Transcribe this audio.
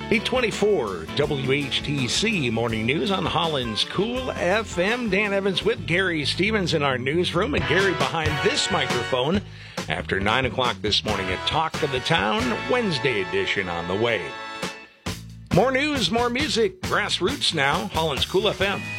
824 WHTC Morning News on Holland's Cool FM. Dan Evans with Gary Stevens in our newsroom, and Gary behind this microphone after 9 o'clock this morning at Talk of the Town, Wednesday edition on the way. More news, more music, Grassroots now, Holland's Cool FM.